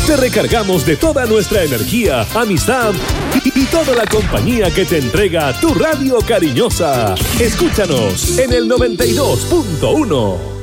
Te recargamos de toda nuestra energía, amistad y toda la compañía que te entrega tu radio cariñosa. Escúchanos en el 92.1.